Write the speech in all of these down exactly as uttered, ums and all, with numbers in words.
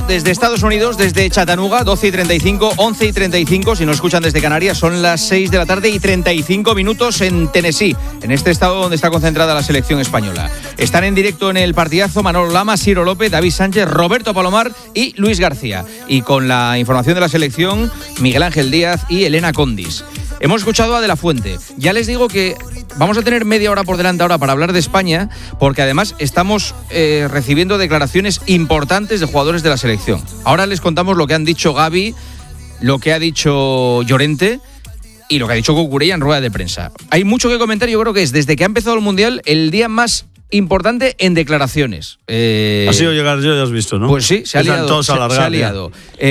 desde Estados Unidos, desde Chattanooga, doce y treinta y cinco, once y treinta y cinco. Si nos escuchan desde Canarias, son las seis de la tarde y treinta y cinco minutos en Tennessee, en este estado donde está concentrada la selección española. Están en directo en el partidazo Manolo Lama, Ciro López, David Sánchez, Roberto Palomar y Luis García. Y con la información de la selección, Miguel Ángel Díaz y Elena Condis. Hemos escuchado a De La Fuente. Ya les digo que vamos a tener media hora por delante ahora para hablar de España, porque además estamos eh, recibiendo declaraciones importantes de jugadores de la selección. Ahora les contamos lo que han dicho Gavi, lo que ha dicho Llorente y lo que ha dicho Cucurella en rueda de prensa. Hay mucho que comentar. Yo creo que es desde que ha empezado el Mundial el día más importante en declaraciones. Eh, ha sido llegar yo, ya has visto, ¿no? Pues sí, se ha liado. Todos se, alargar, se ha liado.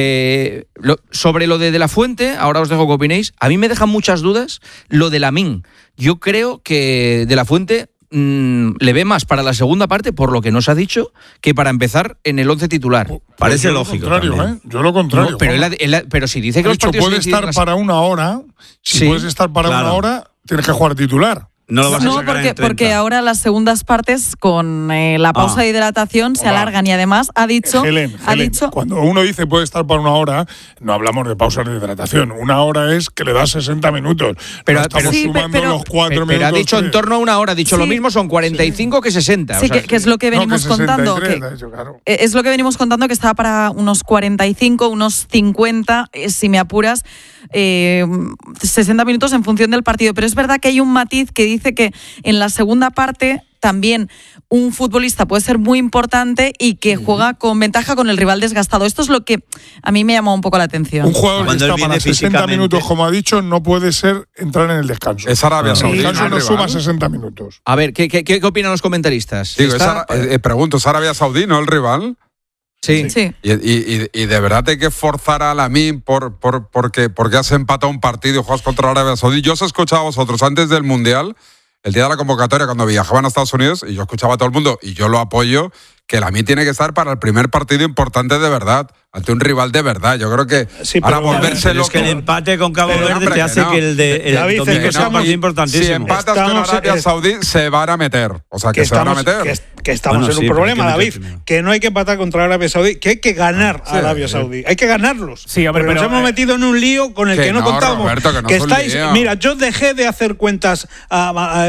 Eh, lo, sobre lo de De La Fuente, ahora os dejo que opinéis. A mí me dejan muchas dudas lo de Lamine. Yo creo que De La Fuente mmm, le ve más para la segunda parte, por lo que nos ha dicho, que para empezar en el once titular. Pues Parece yo lógico. Lo contrario, ¿eh? Yo lo contrario. No, pero, él, él, pero si dice que los dicho, partidos puede estar las... para una hora. Si sí, puedes estar para claro. una hora, tienes que jugar titular. No, lo vas no a sacar porque, en porque ahora las segundas partes con eh, la pausa ah. de hidratación se alargan y además ha dicho, Helen, ha Helen, dicho cuando uno dice puede estar para una hora, no hablamos de pausas de hidratación. Una hora es que le das sesenta minutos. Pero no estamos pero, sí, sumando pero, los cuatro pero, minutos. Pero ha dicho que... en torno a una hora, ha dicho sí. lo mismo, son cuarenta y cinco sí. que sesenta. Sí, o sea, que, que es lo que venimos no, que contando. Que, hecho, claro. Es lo que venimos contando, que estaba para unos cuarenta y cinco, unos cincuenta, eh, si me apuras. Eh, sesenta minutos en función del partido, pero es verdad que hay un matiz que dice que en la segunda parte también un futbolista puede ser muy importante y que juega con ventaja con el rival desgastado. Esto es lo que a mí me llama un poco la atención. Un jugador Cuando que está para sesenta minutos, como ha dicho, no puede ser entrar en el descanso. Es Arabia Saudí. El descanso no suma sesenta minutos. A ver, ¿qué, qué, qué opinan los comentaristas? Digo, ¿Está? es Ara- eh, pregunto, ¿es Arabia Saudí, no el rival? Sí. sí. Y, y, y de verdad hay que forzar a Lamine por, por, porque, porque has empatado un partido y juegas contra Arabia Saudí. Yo os he escuchado a vosotros antes del Mundial, el día de la convocatoria, cuando viajaban a Estados Unidos, y yo escuchaba a todo el mundo, y yo lo apoyo, que Lamine tiene que estar para el primer partido importante de verdad, ante un rival de verdad. Yo creo que sí, ahora volverse loco. Es que el empate con Cabo pero, Verde te hace que, no. que el de el David, domingo que sea un partido importantísimo. Si empatas estamos, con Arabia es, Saudí, se van a meter. O sea, que, que se estamos, van a meter. Que, que estamos bueno, en sí, un problema, David, que, que no hay que empatar contra Arabia Saudí, que hay que ganar sí, a Arabia Saudí. Sí. Hay que ganarlos. Sí, hombre, pero, pero nos hemos eh, metido en un lío con el que, que no, no contábamos. Roberto, que no que estáis, lío. mira, yo dejé de hacer cuentas a,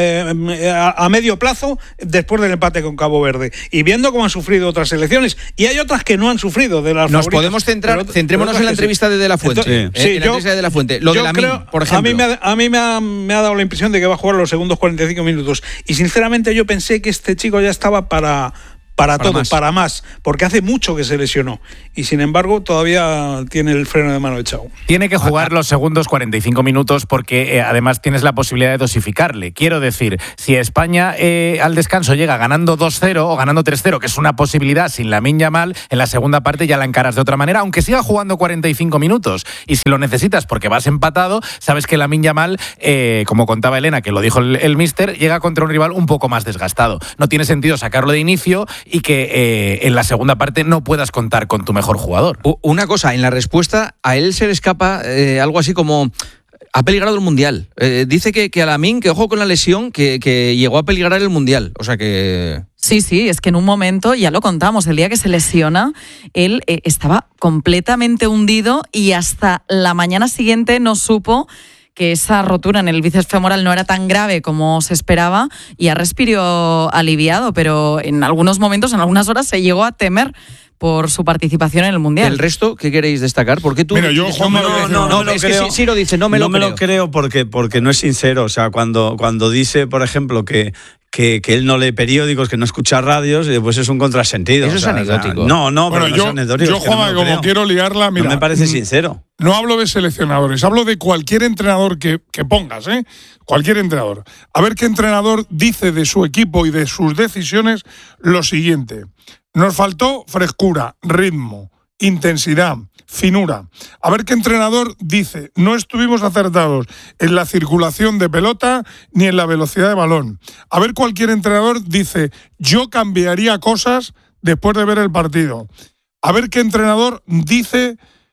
a, a, a medio plazo después del empate con Cabo Verde. Y viendo cómo han sufrido otras selecciones. Y hay otras que no han sufrido de las Nos favoritas, podemos centrar, pero, centrémonos pero en la entrevista de De La Fuente. Entonces, eh, sí, en la yo, entrevista de De La Fuente. Lo de Lamine, creo, por ejemplo. A mí, me ha, a mí me, ha, me ha dado la impresión de que va a jugar los segundos cuarenta y cinco minutos. Y sinceramente yo pensé que este chico ya estaba para... Para, para todo, más. para más, porque hace mucho que se lesionó y sin embargo todavía tiene el freno de mano echado. Tiene que jugar los segundos cuarenta y cinco minutos porque eh, además tienes la posibilidad de dosificarle. Quiero decir, si España eh, al descanso llega ganando dos cero o ganando tres cero, que es una posibilidad sin Lamine Yamal, en la segunda parte ya la encaras de otra manera, aunque siga jugando cuarenta y cinco minutos. Y si lo necesitas porque vas empatado, sabes que Lamine Yamal, eh, como contaba Elena, que lo dijo el, el míster, llega contra un rival un poco más desgastado. No tiene sentido sacarlo de inicio y que eh, en la segunda parte no puedas contar con tu mejor jugador. Una cosa, en la respuesta a él se le escapa eh, algo así como... Ha peligrado el Mundial. Eh, dice que, que a Lamine, que ojo con la lesión, que, que llegó a peligrar el Mundial. O sea que... Sí, sí, es que en un momento, ya lo contamos, el día que se lesiona, él eh, estaba completamente hundido y hasta la mañana siguiente no supo que esa rotura en el bíceps femoral no era tan grave como se esperaba y ha respirado aliviado, pero en algunos momentos, en algunas horas, se llegó a temer por su participación en el Mundial. ¿El resto qué queréis destacar? Porque tú... Mira, yo, Juan, no, no, no, no, no es creo, que sí, sí lo dice, no me no lo me creo. lo creo porque, porque no es sincero. O sea, cuando, cuando dice, por ejemplo, que... Que, que él no lee periódicos, que no escucha radios, y después es un contrasentido. Eso o sea, es anecdótico. O sea, no, no, bueno, pero yo, no es anecdótico. Yo, es que Juanma, no como creo. quiero liarla, mira... No me parece sincero. No hablo de seleccionadores, hablo de cualquier entrenador que, que pongas, ¿eh? Cualquier entrenador. A ver qué entrenador dice de su equipo y de sus decisiones lo siguiente. Nos faltó frescura, ritmo, intensidad, finura. A ver qué entrenador dice, no estuvimos acertados en la circulación de pelota ni en la velocidad de balón. A ver cualquier entrenador dice, yo cambiaría cosas después de ver el partido. A ver qué entrenador dice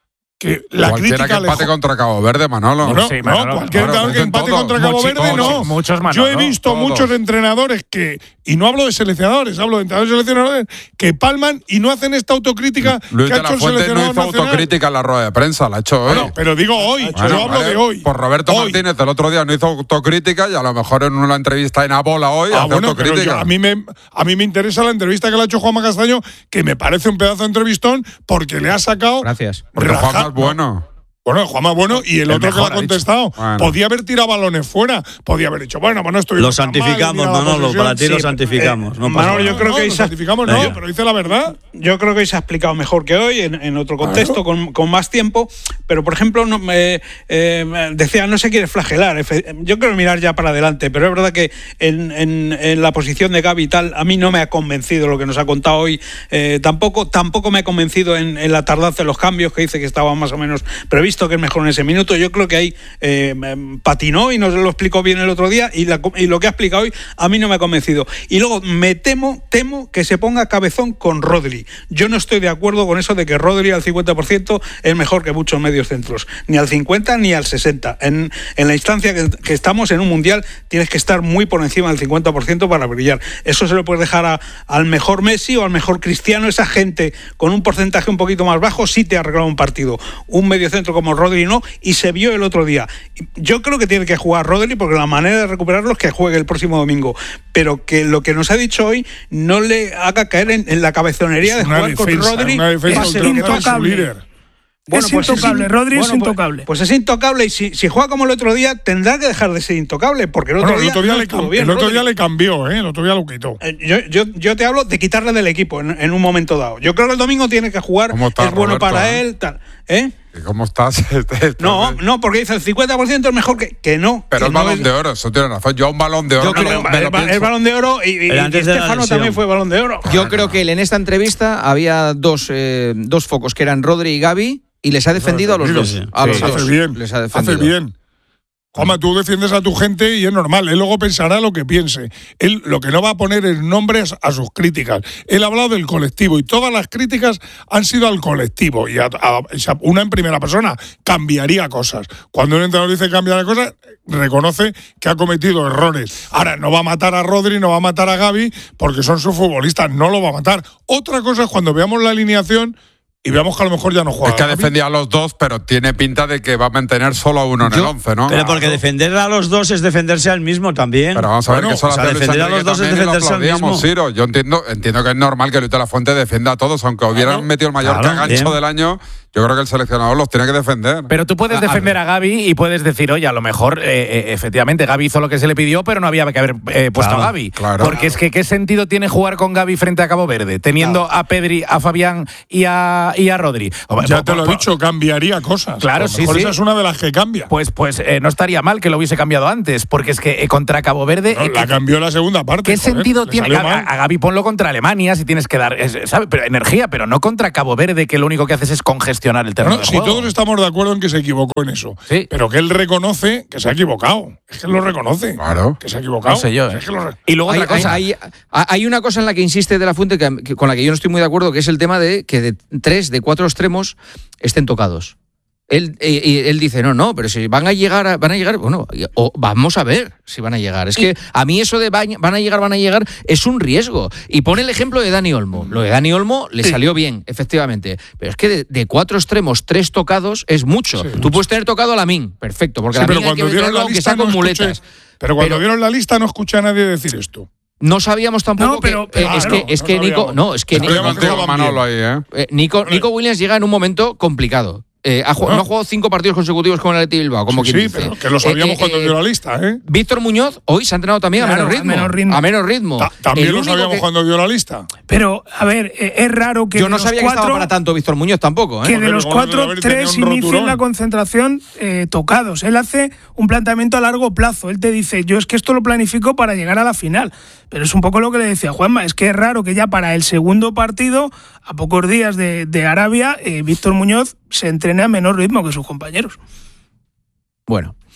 que la Cualquiera crítica que empate le... contra Cabo Verde, Manolo. No, no, Sí, no, Manolo. cualquier Claro, entrenador que dicen empate todos. contra Cabo Muchi- Verde, muchos, no. muchos, Manolo, Yo he visto todos. muchos entrenadores que, y no hablo de seleccionadores, hablo de entrenadores y seleccionadores, que palman y no hacen esta autocrítica Luis que ha de hecho la el Fuente no seleccionador hizo nacional. autocrítica en la rueda de prensa, la ha hecho hoy. Bueno, pero digo hoy, Bueno, yo hablo vale, de hoy. Por Roberto Hoy. Martínez el otro día no hizo autocrítica y a lo mejor en una entrevista en Abola hoy Ah, hace bueno, pero autocrítica. yo- a, mí me, a mí me interesa la entrevista que le ha hecho Juanma Castaño, que me parece un pedazo de entrevistón, porque le ha sacado. Gracias. Porque raja- Juanma es bueno. Bueno, Juanma bueno, y el, El otro mejor, que le ha ha dicho. contestado. Bueno. Podía haber tirado balones fuera. Podía haber dicho, bueno, pues no estoy. Lo santificamos, Manolo, para ti lo santificamos. No pasa Manolo, nada. yo creo que lo Isa- santificamos, no, Venga. pero dice la verdad. Yo creo que hoy se ha explicado mejor que hoy, en, en otro contexto, con, con más tiempo. Pero, por ejemplo, no, me, eh, decía, no se quiere flagelar. Efe- Yo quiero mirar ya para adelante, pero es verdad que en, en- en la posición de Gavi y tal, a mí no me ha convencido lo que nos ha contado hoy. Eh, tampoco, tampoco me ha convencido en, en la tardanza de los cambios, que dice que estaba más o menos previsto, que es mejor en ese minuto. Yo creo que ahí eh, patinó y nos lo explicó bien el otro día, y, la, y lo que ha explicado hoy a mí no me ha convencido. Y luego me temo, temo que se ponga cabezón con Rodri. Yo no estoy de acuerdo con eso de que Rodri al cincuenta por ciento es mejor que muchos medios centros, ni al cincuenta ni al sesenta. En, en la instancia que, que estamos en un mundial tienes que estar muy por encima del cincuenta por ciento para brillar. Eso se lo puedes dejar a, al mejor Messi o al mejor Cristiano. Esa gente con un porcentaje un poquito más bajo sí te ha arreglado un partido. Un medio centro como Rodri no, y se vio el otro día. Yo creo que tiene que jugar Rodri, porque la manera de recuperarlo es que juegue el próximo domingo, pero que lo que nos ha dicho hoy no le haga caer en, en la cabezonería de Una jugar defensa, con Rodri. una defensa Pase ultra- lo que pase. su líder. Bueno, es pues intocable, in- Rodri es bueno, pues- intocable. Pues, es intocable, y si, si juega como el otro día, tendrá que dejar de ser intocable, porque el otro Bueno, el día, otro día, no le, estuvo cam- bien, el otro Rodri. día le cambió, ¿eh? El otro día lo quitó. Eh, Yo, yo, yo te hablo de quitarle del equipo en, en un momento dado. Yo creo que el domingo tiene que jugar, ¿Cómo está, es bueno Roberto, para eh? él, tal. ¿Eh? ¿Y cómo estás? No, no, porque dice el cincuenta por ciento es mejor que, que no. Pero que el no balón es- de oro, eso tiene razón. Yo a un balón de oro Yo no creo- me, me el, lo ba- el pienso. balón de oro, y, y, Pero y antes de la Estefano lesión. también fue balón de oro. Yo creo que él en esta entrevista había dos, eh, dos focos, que eran Rodri y Gavi, y les ha defendido a los dos. Sí, A los sí. dos. Hace bien, Les ha hace defendido. bien. Juanma, tú defiendes a tu gente y es normal. Él luego pensará lo que piense. Él lo que no va a poner es nombres a sus críticas. Él ha hablado del colectivo y todas las críticas han sido al colectivo. Y a, a- una en primera persona cambiaría cosas. Cuando un entrenador dice cambiar cosas, reconoce que ha cometido errores. Ahora, no va a matar a Rodri, no va a matar a Gavi, porque son sus futbolistas. No lo va a matar. Otra cosa es cuando veamos la alineación y veamos que a lo mejor ya no juega. Es que Gavi. defendía a los dos, pero tiene pinta de que va a mantener solo a uno en el Yo- once, ¿no? Pero porque defender a los dos es defenderse al mismo también. Pero vamos a ver Bueno, que eso lo o sea, hace Luis defender a Enrique los dos es también y lo defenderse al aplaudíamos, mismo. Ciro. Yo entiendo, entiendo que es normal que Luis de la Fuente defienda a todos, aunque hubieran Claro. metido el mayor Claro, cagancho bien. del año. Yo creo que el seleccionador los tiene que defender. Pero tú puedes A- defender a Gavi y puedes decir, oye, a lo mejor, eh, eh, efectivamente, Gavi hizo lo que se le pidió, pero no había que haber eh, puesto Claro, a Gavi. claro. Porque es que, ¿qué sentido tiene jugar con Gavi frente a Cabo Verde, teniendo a Pedri, a Fabián y a, y a Rodri? Hombre, Ya po- te lo he po- dicho, cambiaría cosas. Claro, A lo sí, mejor sí. Esa es una de las que cambia. Pues, pues eh, no estaría mal que lo hubiese cambiado antes, porque es que eh, contra Cabo Verde. No, eh, la ¿qué- cambió en la segunda parte. ¿Qué joder, sentido le tiene? salió A, mal. a Gavi ponlo contra Alemania si tienes que dar, es- ¿sabe? Pero energía, pero no contra Cabo Verde, que lo único que haces es congestionar el terreno Bueno, de si juego. todos estamos de acuerdo en que se equivocó en eso, Sí. pero que él reconoce que se ha equivocado. Es que él lo reconoce. Claro. Que se ha equivocado. No sé yo, Es ¿eh? que lo re- Y luego Hay, otra cosa. hay- hay- hay una cosa en la que insiste De la Fuente que, que- con la que yo no estoy muy de acuerdo, que es el tema de que de tres de cuatro extremos estén tocados. Él, eh, y él dice, no, no, pero si van a llegar, a- van a llegar, bueno, o vamos a ver si van a llegar. Es que a mí eso de van van a llegar, van a llegar, es un riesgo. Y pone el ejemplo de Dani Olmo. Lo de Dani Olmo le salió bien, efectivamente. Pero es que de, de cuatro extremos, tres tocados es mucho. Sí, Tú mucho. puedes tener tocado a Lamin, perfecto, porque Sí, pero Lamin hay que cuando dieron meterlo la aunque lista sea no con escuché, muletas. pero cuando Pero- dieron la lista no escuché a nadie decir esto. No sabíamos tampoco No, pero- que, eh, pero es claro, que es no que Nico, sabíamos. no, es que No Nico, sabíamos que Contigo, estaban Manolo, ahí, bien. ¿eh? eh, Nico, Nico Williams llega en un momento complicado. Eh, ha, jugado- No. no ha jugado cinco partidos consecutivos con el Athletic Bilbao, como sí, quien sí, dice. pero que lo sabíamos Eh, eh, cuando eh, dio la lista, ¿eh? Víctor Muñoz hoy se ha entrenado también Claro, a a menos ritmo. menos ritmo. A menos ritmo. Ta- También El lo único sabíamos que- cuando dio la lista. Pero, a ver, eh, es raro que Yo de no los sabía que cuatro, estaba para tanto Víctor Muñoz tampoco. ¿eh? que de Porque los como cuatro, haber tenido tres un inicien roturón. la concentración eh, tocados. Él hace un planteamiento a largo plazo. Él te dice, yo es que esto lo planifico para llegar a la final. Pero es un poco lo que le decía Juanma, es que es raro que ya para el segundo partido, a pocos días de, de Arabia, eh, Víctor Muñoz se entrene a menor ritmo que sus compañeros. Bueno.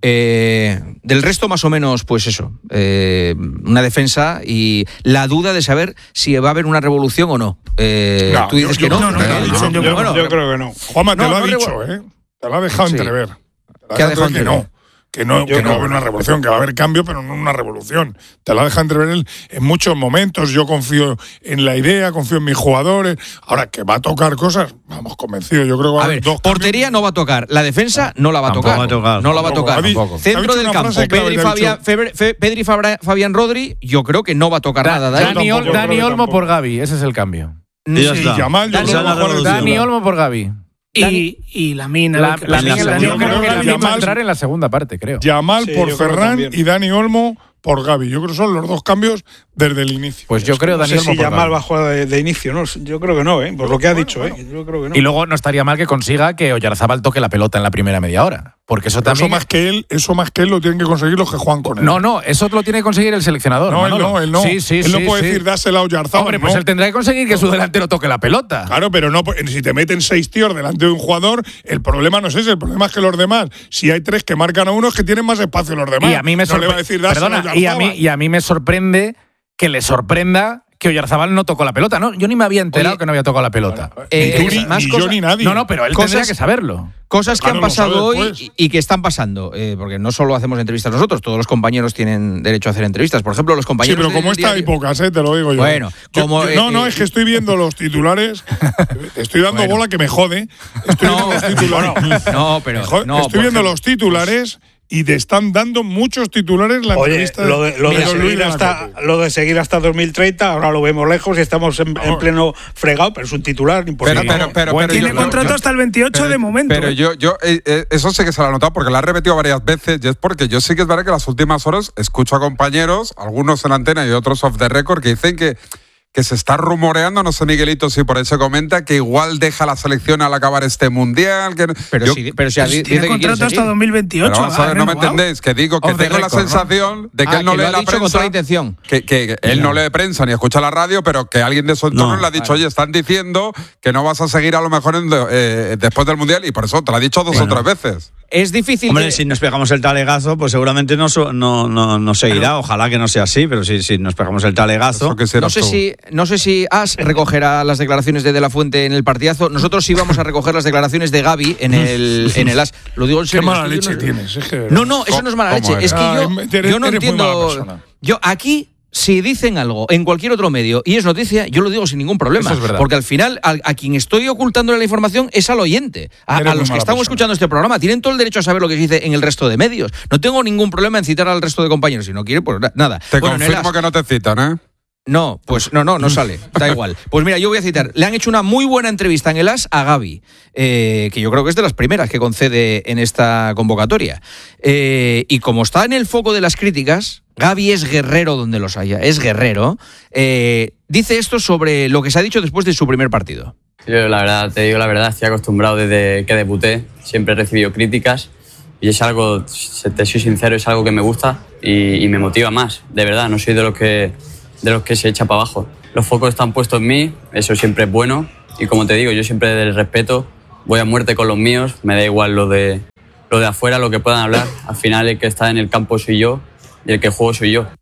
Eh, del resto, más o menos, pues eso, eh, una defensa y la duda de saber si va a haber una revolución o no. Eh, No, Tú dices yo- que yo no. creo que no, No, yo- yo, yo- creo- bueno, yo creo que no. Juanma, te No, lo ha no dicho, revo- ¿eh? Te lo ha dejado Sí. entrever. Te lo ha ¿Qué ha dejado dejado entrever que entrever? no. Que no, Yo que no va a creo haber que una no. revolución, que va a haber cambio, pero no una revolución. Te lo deja entrever él en muchos momentos. Yo confío en la idea, confío en mis jugadores. Ahora, que va a tocar cosas, vamos, convencido. Yo creo que va a, A haber ver, dos portería cambios. no va a tocar, la defensa no la va a Tampoco tocar. va a tocar. No la va a Tampoco. tocar. Ha di- Tampoco. ha Centro dicho del una campo, frase clave, Pedri, te ha Fabián, dicho- Febre- Fe- Pedri, Fabra- Fabián Rodri, yo creo que no va a tocar Da- nada. Dani, Dani, Ol- tampoco, Dani yo Olmo tampoco. por Gavi, ese es el cambio. Y ya Sí, está. Yamal, yo Dani creo que va a Olmo- jugar el Dani titular. Olmo por Gavi. Y, y la mina. La, lo que la, pasa Miguel- es que la, Dani yo Miguel- Olmo- creo que Dani Olmo va a Yamal- entrar en la segunda parte, creo. Yamal Sí, por yo creo que Ferran también. y Dani Olmo por Gavi. Yo creo que son los dos cambios desde el inicio. Pues yo creo No sé Dani Olmo si por Yamal Gavi. va a jugar de, de inicio, ¿no? Yo creo que no, ¿eh? Por lo que ha dicho, ¿eh? Yo creo que no. Y luego no estaría mal que consiga que Oyarzabal toque la pelota en la primera media hora. Porque eso Pero eso también. más que él, eso más que él lo tienen que conseguir los que juegan con él. No, no, eso lo tiene que conseguir el seleccionador. No, él Manolo. no, él no. Sí, sí, él sí, no puede sí. decir dásela a Oyarzabal. Hombre, pues no. él tendrá que conseguir que su delantero toque la pelota. Claro, pero no, si te meten seis tíos delante de un jugador, el problema no es ese, el problema es que los demás, si hay tres que marcan a uno, es que tienen más espacio los demás. Y a mí me no le va a sorprende. decir dásela Perdona, a y a mí, Oyarzabal. y a mí me sorprende que le sorprenda que Oyarzabal no tocó la pelota. No, yo ni me había enterado Oye, que no había tocado la pelota. Eh, ni tú, ni, más ni cosas- yo ni nadie. No, no, pero él Cosas- tendría que saberlo. Cosas que Claro, han lo sabe pasado hoy después. y, y que están pasando, eh, porque no solo hacemos entrevistas nosotros, todos los compañeros tienen derecho a hacer entrevistas. Por ejemplo, los Sí, compañeros. pero como del esta hay diario- pocas, eh, te lo digo yo. Bueno, Yo- como, yo- no, eh, no, eh, es que estoy viendo los titulares. Te estoy dando Bueno. bola que me jode. Estoy No, viendo los titulares. no, pero. Me jode- no, estoy por viendo ejemplo- los titulares y te están dando muchos titulares la Oye, entrevista lo de, lo, de Mira, Luis seguir de la hasta, Cope. lo de seguir hasta dos mil treinta, ahora lo vemos lejos y estamos en, en pleno fregado, pero es un titular Pero, importante. pero, pero, Bueno, pero Tiene yo- contrato yo- hasta el veintiocho pero- de momento. Pero ¿eh? yo, yo eh, eh, eso sí que se lo he notado porque lo ha repetido varias veces y es porque yo sí que es verdad que las últimas horas escucho a compañeros, algunos en la antena y otros off the record, que dicen que, que se está rumoreando, no sé Miguelito si por ahí se comenta, que igual deja la selección al acabar este mundial. Que, Pero yo- sí, pero si Pues dice tiene que quiere contrato hasta seguir. dos mil pero veintiocho. vamos a ver, ha no me renovado. entendéis, que digo que Off the tengo la record, ¿no? sensación de que Ah, él no que lo lee ha la dicho con prensa. toda la intención. Que, que él no lee prensa ni escucha la radio, pero que alguien de su entorno No, le ha dicho, vale. oye, están diciendo que no vas a seguir a lo mejor en- eh, después del Mundial y por eso te lo ha dicho dos Bueno. o tres veces. Es difícil. Hombre, que- si nos pegamos el talegazo, pues seguramente no, so- no, no, no seguirá. Ojalá que no sea así, pero si, si nos pegamos el talegazo. Eso quisieras No sé tú. si no sé si As recogerá las declaraciones de De La Fuente en el partidazo. Nosotros sí vamos a recoger las declaraciones de Gavi en el en el As. Lo digo en Qué serio. mala es que yo leche no- tienes. Es que, No, no, eso no es mala ¿Cómo leche. eres? Es que Ah, yo, eres- yo no eres muy mala entiendo. persona. Yo aquí. Si dicen algo en cualquier otro medio y es noticia, yo lo digo sin ningún problema. Eso es verdad. Porque al final, a, a quien estoy ocultándole la información es al oyente. A, Eres a muy los que mala estamos persona. escuchando este programa. Tienen todo el derecho a saber lo que se dice en el resto de medios. No tengo ningún problema en citar al resto de compañeros. Si no quiere, pues na- nada. Te Bueno, en el confirmo As- que no te citan, ¿eh? no, pues no, no, no sale. Da igual. Pues mira, yo voy a citar. Le han hecho una muy buena entrevista en el As a Gavi, eh, que yo creo que es de las primeras que concede en esta convocatoria. Eh, y como está en el foco de las críticas, Gavi es guerrero donde los haya, es guerrero. Eh, dice esto sobre lo que se ha dicho después de su primer partido. Yo la verdad, te digo la verdad, estoy acostumbrado desde que debuté, siempre he recibido críticas y es algo, te soy sincero, es algo que me gusta y, y me motiva más, de verdad, no soy de los que, de los que se echa para abajo. Los focos están puestos en mí, eso siempre es bueno y como te digo, yo siempre del respeto, voy a muerte con los míos, me da igual lo de, lo de afuera, lo que puedan hablar, al final el que está en el campo soy yo y el que juego soy yo.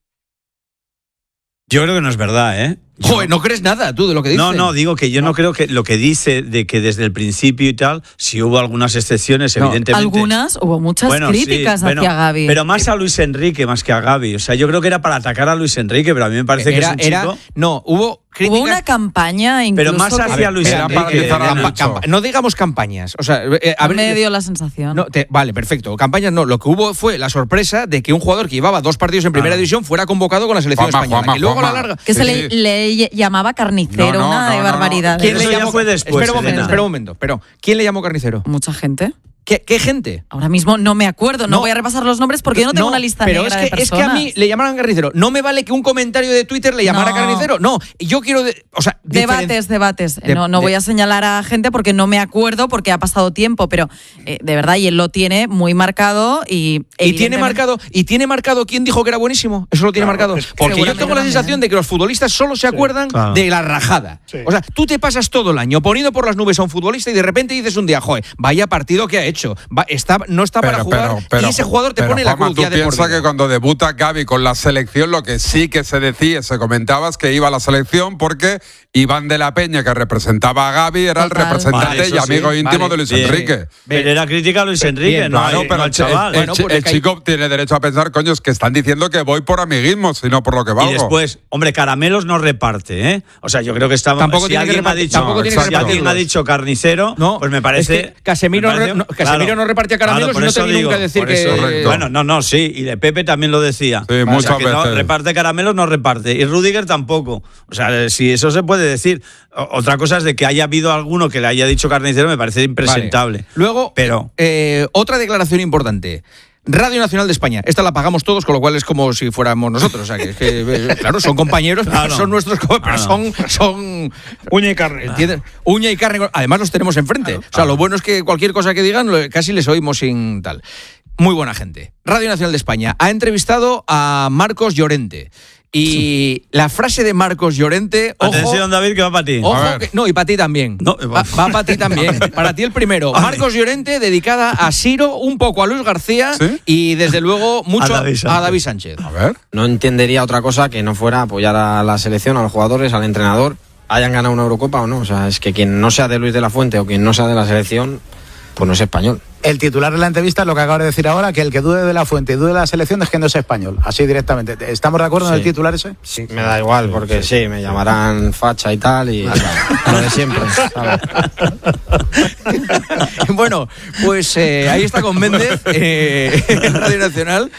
Yo creo que no es verdad, ¿eh? Yo- Joder, no crees nada tú de lo que dice. No, no, digo que yo no creo que lo que dice de que desde el principio y tal, si hubo algunas excepciones, No, evidentemente. Algunas, hubo muchas Bueno, críticas sí, bueno, hacia Gavi. Pero más a Luis Enrique más que a Gavi. O sea, yo creo que era para atacar a Luis Enrique, pero a mí me parece era, que es un era- chico. no, hubo críticas. Hubo una campaña incluso. Pero más que- hacia Luis era para Enrique. empezar a Campa- Lucho. campa- no digamos campañas. O sea, eh, a ver, me dio la sensación. No, te- vale, perfecto. Campañas no. Lo que hubo fue la sorpresa de que un jugador que llevaba dos partidos en primera Claro. división fuera convocado con la selección Juanma, española. Juanma, que luego a la Juanma. larga. que se Sí, le, sí. le llamaba carnicero, No, no, una no, de no, barbaridades. ¿Quién Eso le ya llamó? fue después, Espera un momento, Elena. espera un momento. Pero, ¿quién le llamó carnicero? Mucha gente. ¿Qué, qué gente? Ahora mismo no me acuerdo, no, No. voy a repasar los nombres porque yo no tengo una lista pero negra es que, de es que personas. a mí le llamaran carnicero. No me vale que un comentario de Twitter le llamara No. carnicero. No, yo quiero. de- o sea, Debates, debates. De- no no de- voy a señalar a gente porque no me acuerdo porque ha pasado tiempo, pero eh, de verdad, y él lo tiene muy marcado y. Y tiene evidentemente- marcado, y tiene marcado quién dijo que era buenísimo. Eso lo tiene Claro, marcado. es que Porque yo seguramente tengo la también. sensación de que los futbolistas solo se acuerdan claro. de la rajada. Sí. O sea, tú te pasas todo el año poniendo por las nubes a un futbolista y de repente dices un día, joder, vaya partido que ha hecho. dicho, va, está, no está Pero, para jugar pero, pero, y ese jugador te pero, pone la Juanma, cruz tú ya de por piensas vida. que cuando debuta Gavi con la selección, lo que sí que se decía, se comentaba es que iba a la selección porque Iván de la Peña, que representaba a Gavi, era Total. el representante Vale, eso y amigo sí, íntimo vale. de Luis Bien. Enrique. Pero era crítica a Luis Enrique, Bien, no, Claro, hay- pero no el, al chaval. el- Bueno, el pues le cae- chico tiene derecho a pensar, coño, es que están diciendo que voy por amiguismo, sino por lo que valgo. Y después, hombre, caramelos no reparte, ¿eh? O sea, yo creo que estamos. Tampoco si tiene que alguien me ha repartir- dicho, tampoco tiene que si alguien me ha repartirlos. dicho carnicero, No, pues me parece. es que Casemiro, me parece- re- no, Casemiro claro. no repartía caramelos Claro, por y no eso te vi digo, nunca decir por que. eso- Correcto. Bueno, no, no, sí, y de Pepe también lo decía. Sí, O sea, muchas que no veces. reparte caramelos, no reparte. Y Rudiger tampoco. O sea, si eso se puede decir. O- Otra cosa es de que haya habido alguno que le haya dicho carnicero, me parece impresentable. Vale. Luego, Pero. eh, otra declaración importante. Radio Nacional de España. Esta la pagamos todos, con lo cual es como si fuéramos nosotros. O sea, que, es que, eh, claro, son compañeros, Claro. son nuestros, co- pero Claro. son, son Uña y carne. ¿entienden? Uña y carne. Además los tenemos enfrente. O sea, lo bueno es que cualquier cosa que digan lo- casi les oímos sin tal. Muy buena gente. Radio Nacional de España ha entrevistado a Marcos Llorente. Y la frase de Marcos Llorente, ojo, Atención, David, que va para ti. ojo A ver. que- no, y para ti también. No, va va para ti también. Para ti el primero. Marcos Llorente, dedicada a Siro, un poco a Luis García ¿Sí? y desde luego mucho A David Sánchez. a David Sánchez. A ver. No entendería otra cosa que no fuera apoyar a la selección, a los jugadores, al entrenador, hayan ganado una Eurocopa o no. O sea, es que quien no sea de Luis de la Fuente o quien no sea de la selección, pues no es español. El titular de la entrevista es lo que acabo de decir ahora, que el que dude de la Fuente y dude de la selección es que no es español. Así directamente. ¿Estamos de acuerdo en Sí. el titular ese? Sí, me da igual, porque sí, me llamarán facha y tal, y lo de siempre, ¿sabes? Bueno, pues eh, ahí está con Méndez eh, en Radio Nacional.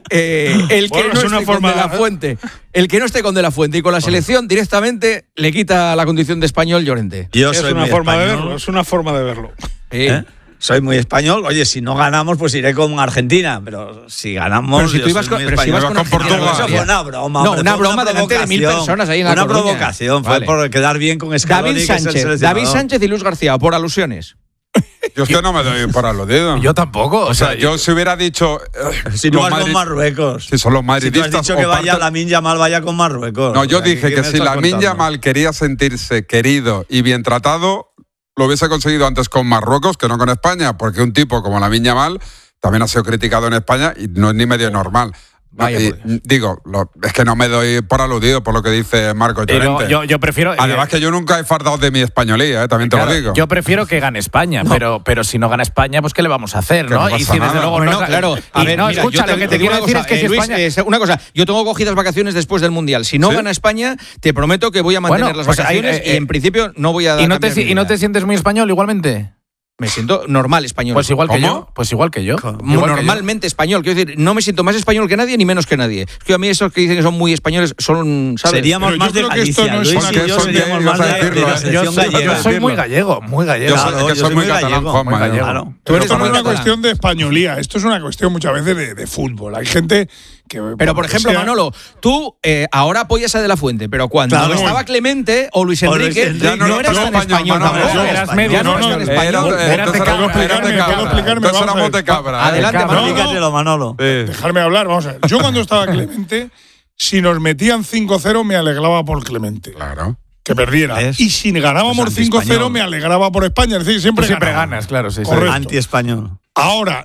Eh, el que Bueno, no es una esté forma- con De La Fuente, el que no esté con De La Fuente y con la selección directamente le quita la condición de español Llorente. Yo Es soy una muy forma de español. verlo, es una forma de verlo. Eh, ¿Eh? Soy muy español. Oye, si no ganamos, pues iré con Argentina. Pero si ganamos. Pero si yo tú ibas soy con- muy pero si español. ibas con Con Argentina, Portugal. Eso fue una broma. No, hombre, una fue broma delante de mil provocación. personas ahí en la Una Coruña. provocación. Vale. Fue por quedar bien con Scaloni, David que es el Sánchez, seleccionador. David Sánchez y Luis García, por alusiones. Yo es que no me doy por aludido. Yo tampoco. O sea, yo si hubiera dicho. eh, Si no los vas con Madrid- Marruecos. Si son los Si tú has madridistas. dicho que o vaya parte- Lamine Yamal, vaya con Marruecos. No, yo O sea, dije ¿qué que me si estás Lamine contando? Yamal quería sentirse querido y bien tratado, lo hubiese conseguido antes con Marruecos que no con España, porque un tipo como Lamine Yamal también ha sido criticado en España y no es ni medio normal. Vaya Y, por Dios. digo, lo- es que no me doy por aludido por lo que dice Marco Pero Llorente. yo, yo prefiero. Además que yo nunca he fardado de mi españolía, ¿eh? también te Claro, lo digo. yo prefiero que gane España, pero, pero si no gana España, pues ¿qué le vamos a hacer? Que ¿no? no y pasa si desde nada. luego Bueno, no, claro. A y ver, no, mira, escucha, yo te, lo que te te digo quiero una decir cosa, es que si eh, Luis, España. eh, una cosa, yo tengo cogidas vacaciones después del Mundial. Si no ¿Sí? gana España, te prometo que voy a mantener Bueno, las pues ahí, vacaciones eh, y en principio no voy a dar ¿Y no, te, si- ¿Y no te sientes muy español igualmente? Me siento normal español. Pues igual que ¿Cómo? yo. Pues igual que yo. Muy Igual que normalmente español. Quiero decir, no me siento más español que nadie ni menos que nadie. Es que a mí esos que dicen que son muy españoles son, ¿sabes? Seríamos Pero yo más de creo que esto Galicia. no es Luis una y yo cuestión de- seríamos ibas más a de, decirlo, de la ¿eh? yo. Yo selección soy, gallega. yo soy muy gallego, muy gallego. Yo soy- Claro, que yo soy muy muy catalán, gallego, Juanma, muy yo. gallego. Claro. Tú eres Esto no es una catalán. cuestión de españolía, esto es una cuestión muchas veces de, de fútbol. Hay gente que. Pero, por ejemplo, sea- Manolo, tú eh, ahora apoyas a De La Fuente, pero cuando Claro. estaba Clemente o Luis O Luis Enrique, Enrique. no, no eras estaba tan español, español Manolo, tampoco. yo- eras medio, Ya no, no, eras no, tan no, español. Era- Eras de entonces cabra, era- explicarme, era de ¿puedo cabra. explicarme? Entonces Vamos a éramos ver. de cabra. ¿eh? Adelante, Cabra. Manolo. Explícatelo, Manolo. Sí. Dejarme hablar, vamos a ver. Yo cuando estaba Clemente, si nos metían cinco cero me alegraba por Clemente. Claro. Que perdiera. ¿Ves? Y si ganábamos Pues cinco cero antiespañol. me alegraba por España. Es decir, siempre, Tú siempre ganaba. ganas, claro, sí, sí. Correcto. Anti-español. Ahora,